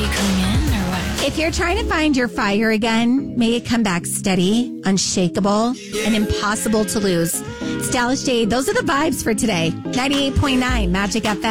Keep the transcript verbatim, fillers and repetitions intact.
you coming in or what? If you're trying to find your fire again, may it come back steady, unshakable, and impossible to lose. Stylish Jade, those are the vibes for today. ninety-eight point nine Magic F M.